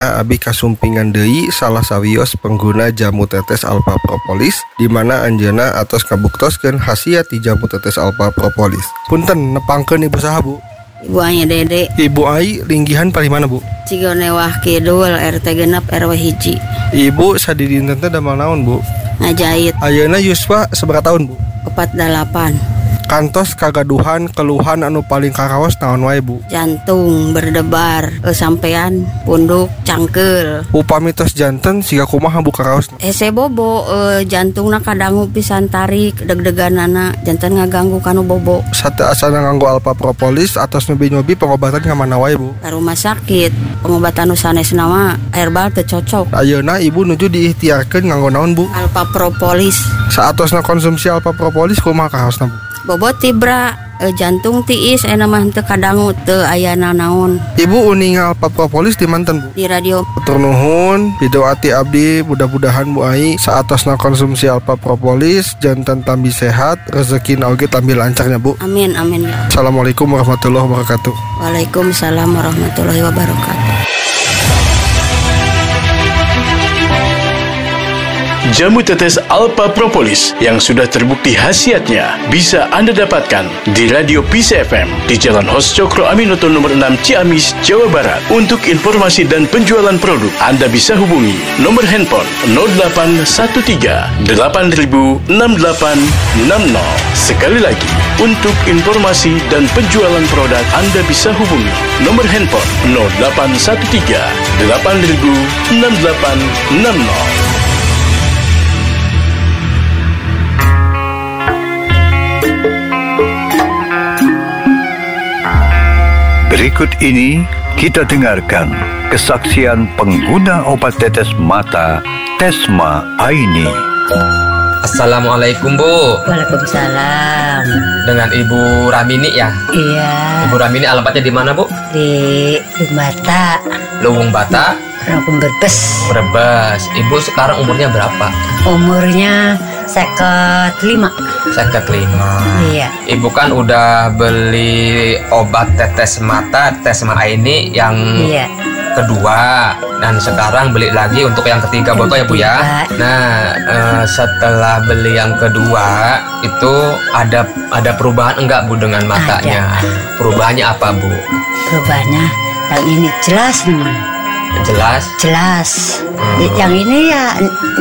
Abi kasumpingan deui salah sawios pengguna jamu tetes alpha propolis di mana anjeunna atos kabuktoskeun khasiat ti jamu tetes alpha propolis. Punten nepangkeun Ibu saha, Bu? Ibu Aya Dede. Ibu Ai linggihan paling mana, Bu? Cigonewah Kidul RT genep RW hiji. Ibu sadidinten teh damel naon, Bu? Ngajait Ayeuna yuswa sabaraha tahun, Bu? 48. Kantos kagaduhan keluhan anu paling karaos naon wae, Bu? Jantung berdebar, sampean punduk cangkeul. Upami tos janten siga kumaha Bu karaosna? Hese bobo jantungna kadangu pisan tarik deg-deganana janten ngaganggu kanu bobo. Sate asana nganggo alpha propolis atos nyobi-nyobi pengobatan ka mana wae, Bu? Ka rumah sakit pengobatan nu sanesna mah herbal teu cocok. Ayeuna Ibu nuju diikhtiarkeun nganggo naon, Bu? Alpha propolis. Saatosna konsumsi alpha propolis kumaha karaosna, Bu? Bobo tibra jantung tiis ena mah teu kadangu teu aya naon. Ibu uningal alpha propolis di manten, Bu? Di radio. Hatur nuhun, pidoati abdi mudah-mudahan Bu Ai saatosna konsumsi alpha propolis janten tambi sehat, rezekina oge tambi lancarnya, Bu. Amin amin ya. Assalamualaikum warahmatullahi wabarakatuh. Waalaikumsalam warahmatullahi wabarakatuh. Jamu tetes alpha propolis yang sudah terbukti khasiatnya bisa Anda dapatkan di Radio Peace FM di Jalan Hos Cokro Aminoto nomor 6 Ciamis, Jawa Barat. Untuk informasi dan penjualan produk, Anda bisa hubungi nomor handphone 0813 8000 6860. Sekali lagi, untuk informasi dan penjualan produk, Anda bisa hubungi nomor handphone 0813 8000 6860. Berikut ini kita dengarkan kesaksian pengguna obat tetes mata Tesma Aini. Assalamualaikum, Bu. Waalaikumsalam. Dengan Ibu Ramini ya? Iya. Ibu Ramini alamatnya di mana, Bu? Di Bata. Luwung Bata. Rangkum Brebes. Ibu sekarang umurnya berapa? Umurnya 55. 55. Iya. Ibu kan udah beli obat tetes mata Tesma Aini yang kedua, dan sekarang beli lagi untuk yang ketiga botol ya, Bu ya. Nah, setelah beli yang kedua itu ada perubahan enggak, Bu, dengan matanya? Perubahannya apa, Bu? Perubahannya yang ini jelas nih. Jelas. Yang ini ya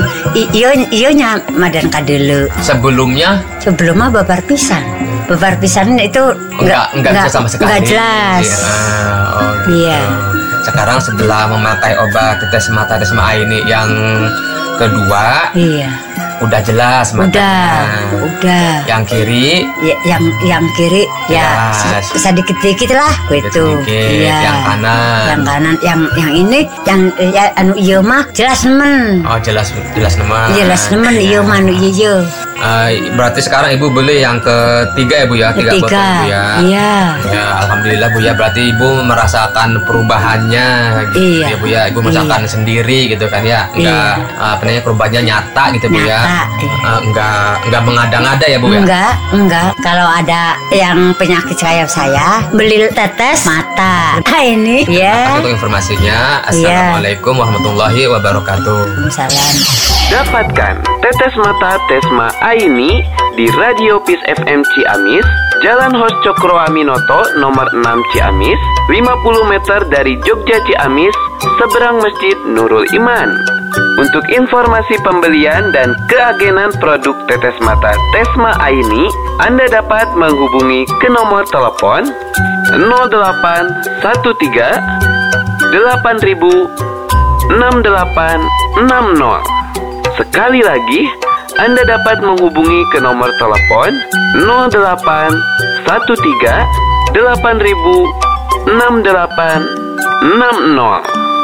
ionya madan kadelu. Sebelumnya babar pisan itu enggak sama sekali. Enggak jelas. Iya. Sekarang setelah memakai obat tetes mata Tesma Aini yang kedua, udah jelas matanya. Udah. Yang kiri? Yang kiri ya sedikit-sedikit lah gitu. Iya. Yang kanan? Yang ini anu ieu mah jelas nemen. Oh, jelas nemen. Jelas nemen ieu mah anu ieu. Berarti sekarang Ibu beli yang ketiga ya, Bu ya? 3 botol, Bu ya? Iya. Ya, alhamdulillah, Bu ya. Berarti Ibu merasakan perubahannya gitu, ya, Bu ya. Ibu merasakan sendiri gitu kan ya. Enggak perubahannya nyata gitu, Bu ya. Enggak mengada-ngada ya, Bu ya? Enggak. Kalau ada yang penyakit kayak saya, beli tetes mata. Ini ya. Untuk informasinya. Assalamualaikum warahmatullahi wabarakatuh. Waalaikumsalam. Dapatkan tetes mata Tesma Aini di Radio Peace FM Ciamis, Jalan Hos Cokro Aminoto nomor 6 Ciamis, 50 meter dari Jogja Ciamis, seberang Masjid Nurul Iman. Untuk informasi pembelian dan keagenan produk tetes mata Tesma Aini, Anda dapat menghubungi ke nomor telepon 0813 8000 6860. Sekali lagi, Anda dapat menghubungi ke nomor telepon 0813 8000 6860.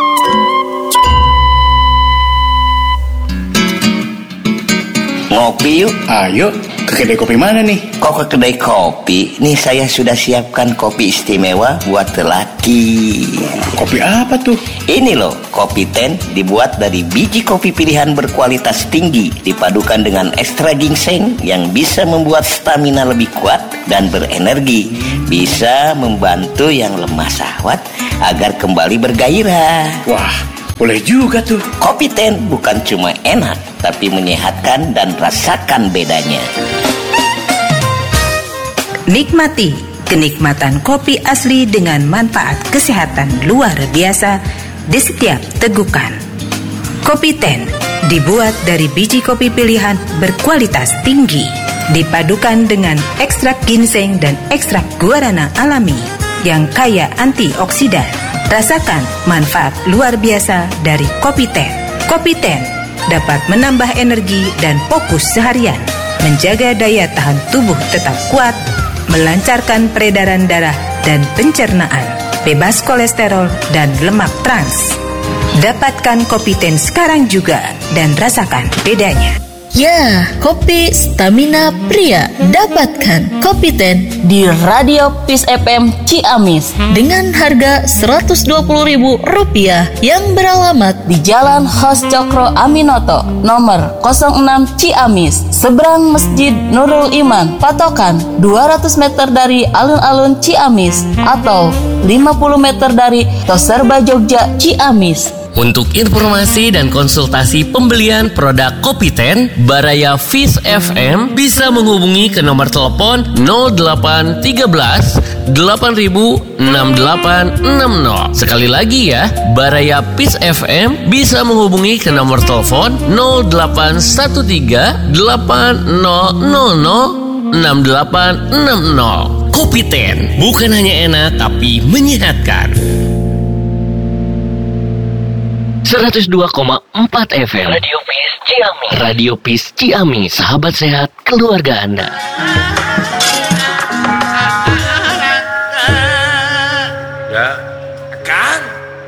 Ngopi yuk. Ayo, ke kedai kopi mana nih? Kok ke kedai kopi? Nih saya sudah siapkan kopi istimewa buat lelaki. Kopi apa tuh? Ini loh, kopi ten dibuat dari biji kopi pilihan berkualitas tinggi, dipadukan dengan ekstra ginseng yang bisa membuat stamina lebih kuat dan berenergi. Bisa membantu yang lemah syahwat agar kembali bergairah. Wah, Boleh juga tuh. Kopi Ten bukan cuma enak, tapi menyehatkan dan rasakan bedanya. Nikmati kenikmatan kopi asli dengan manfaat kesehatan luar biasa di setiap tegukan. Kopi Ten dibuat dari biji kopi pilihan berkualitas tinggi, dipadukan dengan ekstrak ginseng dan ekstrak guarana alami yang kaya antioksidan. Rasakan manfaat luar biasa dari Kopi Ten. Kopi Ten dapat menambah energi dan fokus seharian, menjaga daya tahan tubuh tetap kuat, melancarkan peredaran darah dan pencernaan, bebas kolesterol dan lemak trans. Dapatkan Kopi Ten sekarang juga dan rasakan bedanya. Ya, kopi stamina pria. Dapatkan Kopi Ten di Radio Peace FM Ciamis dengan harga Rp120.000 yang beralamat di Jalan Hos Cokro Aminoto nomor 06 Ciamis, seberang Masjid Nurul Iman, patokan 200 meter dari alun-alun Ciamis atau 50 meter dari Toserba Jogja Ciamis. Untuk informasi dan konsultasi pembelian produk Kopi Ten, Baraya Fish FM bisa menghubungi ke nomor telepon 0813 8000 6860. Sekali lagi ya, Baraya Fish FM bisa menghubungi ke nomor telepon 0813 8000 6860. Kopi Ten bukan hanya enak tapi menyehatkan. 102,4 FM Radio Peace Ciamis. Radio Peace Ciamis, sahabat sehat keluarga Anda. Ya, Kang.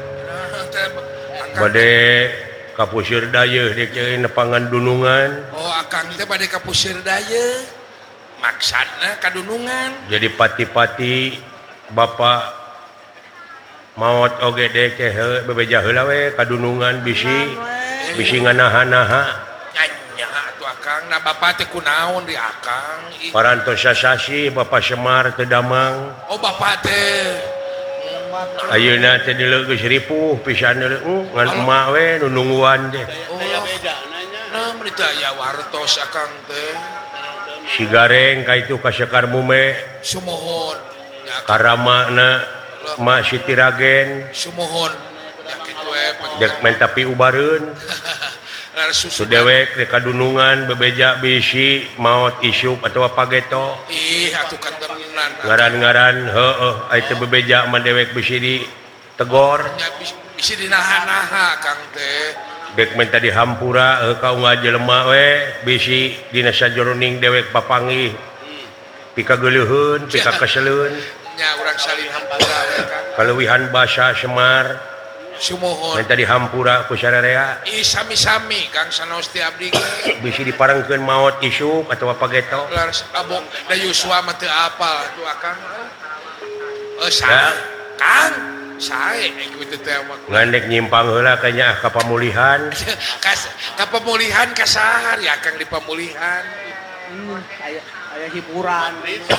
Bade kapusir daya di nepangan dunungan. Oh, Akang teh bade kapusir daya. Maksana kadunungan. Jadi pati-pati Bapak maot oge dek teh bebeja heula we kadunungan bisi nganaha-naha. Nya atuh Akang, na Bapak teh kunaon di Akang? Parantos sasasi Bapak Semar teu damang. Oh, Bapak teh. Ayeuna teh dieu geus ripuh pisan ngan emak we nu nungguan teh. Aya beda nanya. Nah, berita aya wartos Akang teh. Si Gareng ka itu ka Sekar Mume. Sumohon. Karamana Ma Siti Ragen sumohon kitu we dek men tapi ubareun sudewek di kadunungan bebeja bisi maot isuk atawa pageto ih atuh kantenan ngaran-ngaran heueuh ai teh bebeja mah dewek bisi di tegor bisi dinaha-naha Kang teh dek men tadi hampura kaunga jelema we bisi dina sajroning dewek papanggih pika geuleuheun pika keseleun nya urang salin hampura we Kang. Kaleuwihan basa Semar sumohon. Men tadi hampura ku sararea. Ih sami-sami Kang sanaos ti abdi ge. Bisi diparengkeun maot isuk atawa pageto. Laras abong da Yusua mah teu apal atuh Akang. Sae Kang, sae kitu teh mah. Ngandek nyimpang heula kanya ka pamulihan. Ka pamulihan ka sahar ya Kang di pamulihan. Aya hiburan.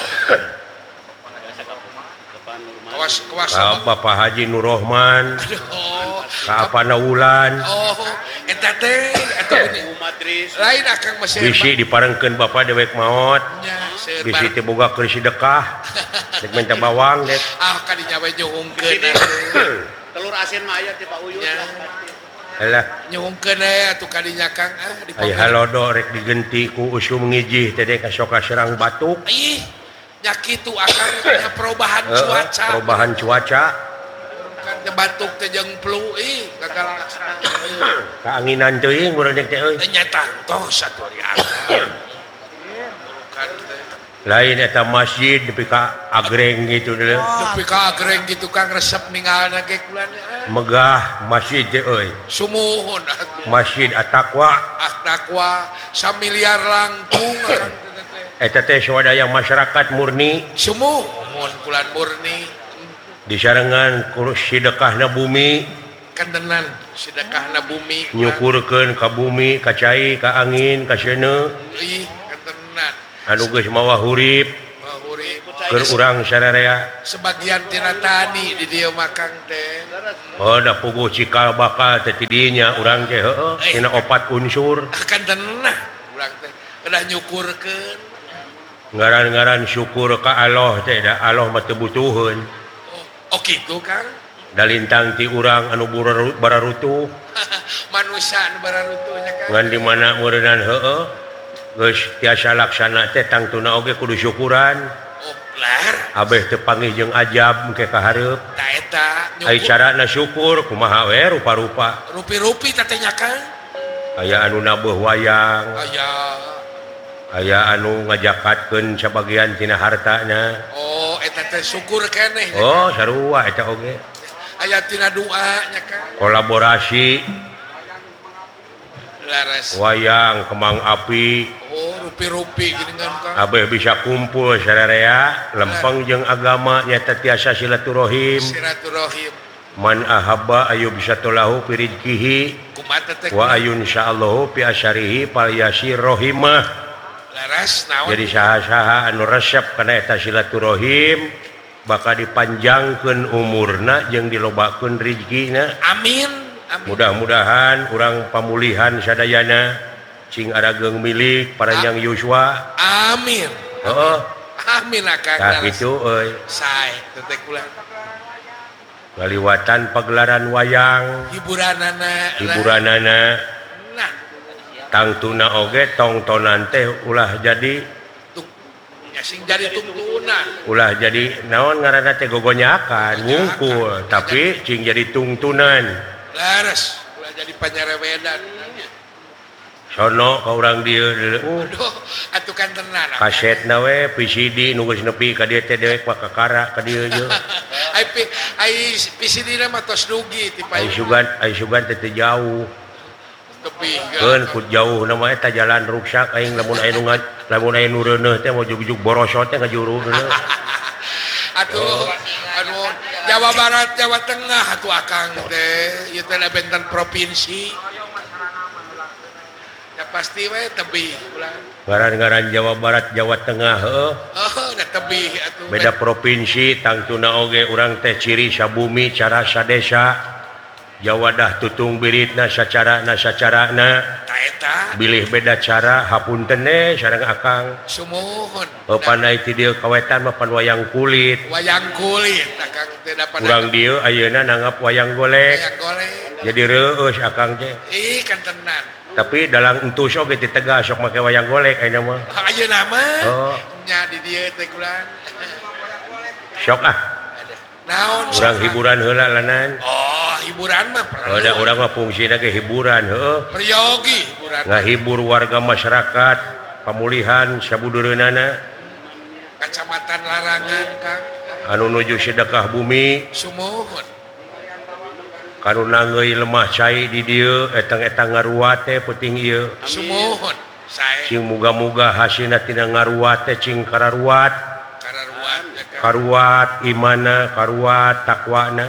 Kawas Bapak Haji Nur Rohman. Ka Apana Wulan. Oh, eta teh Madris. Lain Akang masih. Bisi diparengkeun Bapak dewek maot. Bisi teh boga keur sedekah. Dek minta bawang dek. Ah kadinya we nyuhungkeun. Telur asin mah aya ti Pak Uyun. Alah. Nyuhungkeun atuh kadinya Kang di Ai halodo rek digenti ku usum ngijih teh dek sok serang batuk. Ih. Ya kitu Akang perubahan cuaca. Perubahan cuaca. Kan batuk teh jeung flu gagal kaanginan teuing urang dek teh euy. Nya tantos atuh ari Akang. Lain eta masjid nepi ka agreng gitu deh. Nepi ka agreng gitu Kang resep ninggalna ge kulan. Megah masjid teh euy. Sumuhun Masjid At-Taqwa. At-Taqwa samiliar langkung Akang. Eta teh swadaya masyarakat murni. Sumuhun kulan murni. Disarengan ku sedekahna bumi. Kantenan sedekahna bumi. Nyukurkeun ka bumi, ka cai, ka angin, ka seuneu. Ih, kantenan. Anu geus mawa hurip. Keur urang sararea. Sebagian tina tani di dieu makang teh. Oh, da puguh cikal bakal teh ti dinya urang teh heueuh tina 4 unsur. Akan tenah urang teh kedah nyukurkeun. Ngaran-ngaran syukur ka Allah teh da Allah mah teu butuheun. Oh kitu Kang. Da lintang ti urang anu bararutuh. Manusia anu bararutuhnya Kang. Ngan di mana meureunana heueuh geus tiasa laksana teh tangtuna oge kudu syukuran. Abeh teu panggih jeung ajab engke ka hareup. Da eta Ai carana syukur kumaha we rupa-rupa. rupi-rupi tatenya Kang. Aya anu nabuh wayang. Aya anu ngajakatkeun sabagian tina hartana. Oh eta teh syukur keneh. Oh sarua eta oge. Aya tina doa nya Kang. Kolaborasi. Laras. Wayang kembang api. Oh rupi-rupi gini Kang. Abeh bisa kumpul sararea lempeng jeung agama nyata tiasa silaturahim. Man ahabba ayu bisa tolahu fi rizqihi wa ayun insyaallahu fi asyarihi fal yasir rahimah. Laras naon? Jadi saha-saha anu resep kana eta silaturahim bakal dipanjangkeun umurna jeung dilobakeun rezekina. Amin. Mudah-mudahan urang pamulihan sadayana cing arageung milik Paranjang Yuswa. Amin. Heeh. Amin akang. Tah kitu euy. Sae teh kula. Ngaliwatan pagelaran wayang. Hiburanana. Nah. Tangtuna oge tongtonan teh ulah jadi sing jadi tungtunan. Ulah jadi naon ngaranna teh gogonyakan, ngungkul, tapi cing jadi tungtunan. Laras, ulah jadi panyarewedan. Sono ka urang dieu. Aduh, atuh kan tenan. Kasetna we PCD nu geus nepi ka dieu teh dewek mah kakara ka dieu je. Ai PCD mah tos dugi ti Ai sugan teh teu jauh. Tepi Keun ku jauh na mah eta jalan ruksak aing lamun aya nu reuneuh teh mau jugjug borosot teh ngajuru reuneuh. Atuh anu Jawa Barat, Jawa Tengah atuh akang teh ieu teh benten provinsi. Ya pasti we tebih ulah. Ngaran-ngaran Jawa Barat, Jawa Tengah heueuh. Da tebih atuh. Beda provinsi tangtuna oge urang teh ciri sabumi cara sadesa. Jawa dah tutung biritna sacarana. Ta eta. Bilih beda cara hapunten sareng akang. Sumuhun. Panai ti dieu kawetan mah pan wayang kulit. Wayang kulit akang teh dapat. Urang dieu ayeuna nanggap wayang golek. Jadi reueus akang teh. Ih kan tenan. Tapi dalam entus oge teh tegas sok make wayang golek ayeuna mah. Ayeuna mah. Oh. Nya di dieu teh kulan. Sok ah. Naon urang hiburan heula lanan. Oh, hiburan mah perlu. Da urang mah fungsina ge hiburan heueuh. Peryogi hiburan. Ngahibur warga masyarakat, pamulihan sabudureunana. Kacamatan Larangan, Kang. Anu nuju sedekah bumi. Sumuhun. Kanu nanggeuy lemah cai di dieu etang-etang ngaruat teh penting ieu. Sumuhun. Sae. Cing muga-muga hasilna tina ngaruat teh cing kararuat. Karuat imana, karuat takwana.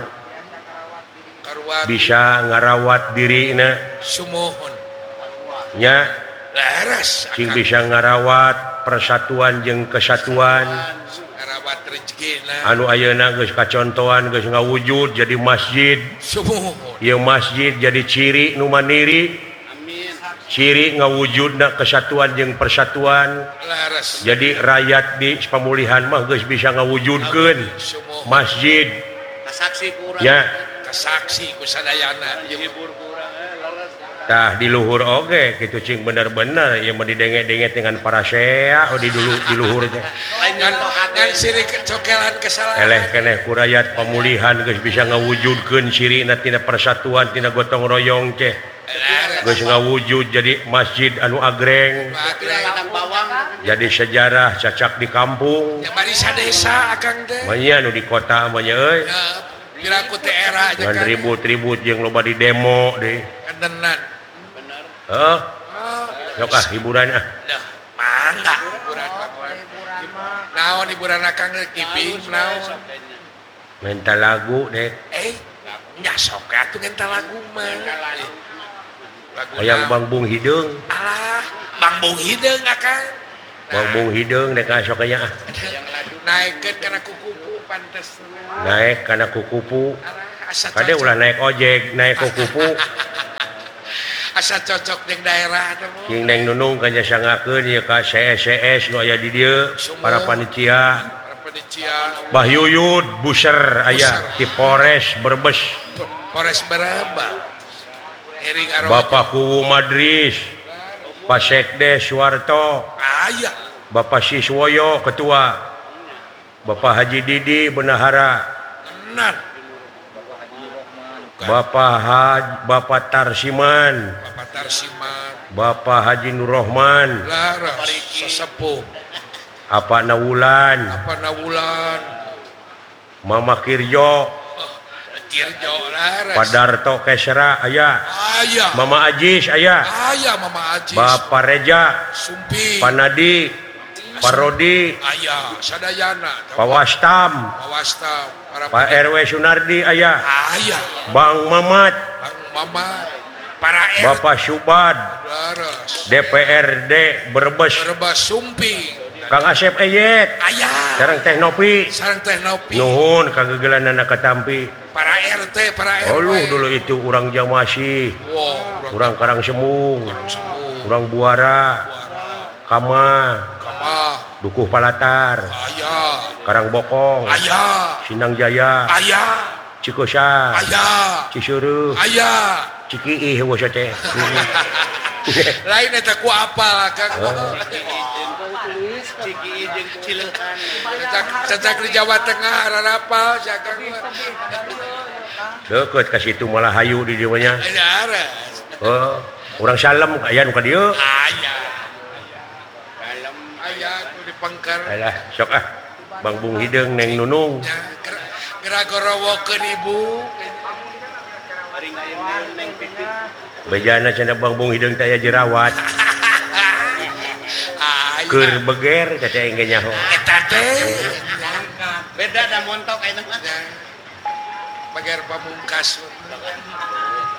Karuat bisa ngarawat dirina. Sumuhun. Nya. Laras. Cing bisa ngarawat persatuan jeung kesatuan. Ngarawat rezekina. Anu ayeuna geus kacontohan geus ngawujud jadi masjid. Sumuhun. Ieu masjid jadi ciri nu mandiri. Ciri ngawujudna kesatuan jeung persatuan. Laras. Jadi rakyat di pemulihan mah geus bisa ngawujudkeun masjid. Kasaksi kurang. Ya. Kasaksi ku sadayana hibur kurang laras. Tah di luhur oge kitu cing bener-bener ieu mah didenge-denge dengan para sea di luhur teh. Ngan sirik cokelan kesalahan. Eleh keneh ku rakyat pemulihan geus bisa ngawujudkeun cirina tina persatuan tina gotong royong teh. Geus ngawujud jadi masjid anu agreng. Jadi sejarah cacak di kampung. Ya bari sadesa akang teh. Manya nu di kota manya euy. Kira ku teh era aja kan. Ribut-ribut jeung loba di demo deui. Kandenan. Bener. Heuh. Sok ah hiburan ah. Mangga hiburan mah. Naon hiburan akang kiping naon? Menta lagu dek. Nya sok atuh ngenta lagu mah. Hayang Bang Bung Hideung. Alah, Bang Bung Hideung akang. Bang Bung Hideung dek asok aya. Naikkeun kana kukupu pantes. Naik kana kukupu. Kade ulah naik ojek, naik kukupu. Asa cocok jeung daerah teh. Cing Neng Nunung kan sangakeun ieu ka CS nu aya di dieu para panitia. Bah Yuyud Buser aya di Polres Brebes. Polres Brebes. Bapak Kuwu Madris, Pak Sekdes Suwarto, aya. Bapak Siswoyo Ketua, Bapak Haji Didi Benahara, Bapak Tarsiman, Bapak Haji Nurrohman, sesepuh, Apa Nawulan, Mama Kirjo, Pak Darto Kesra aya, Mama Ajis aya, Bapak Reja, Pak Nadi, Pak Rodi, Pak Wastam, Pak RW Sunardi aya, Bang Mamat, Bapak Subad, DPRD Brebes, Kang Asep Eyet, sareng Teh Nopi, nuhun kagegelanana katampi. Para RT, para RW. Oh dulu itu urang Jamasi, urang Karang Semung, urang Buara, Kama, Dukuh Palatar, Karang Bokong, Sindang Jaya, Cikosa, Ciseureuk, Cikiih wasa teh. Lain eta ku apal Kang. Cikiih jeung Cileuhan. Cacak di Jawa Tengah rarapal Kang. Deukeut ka situ malah hayu di dieu nya. Oh, urang Salem aya nu ka dieu. Aya. Salem aya nu di Pengker. Alah, sok ah. Bang Bung Hideung Neng Nunung. Gerak gorowokeun ibu. Bejana cenah Bang Bung Hideung teh aya jerawat. Keur beger teh engge nyaho. Eta teh beda da montok eta mah. Beger pamungkas.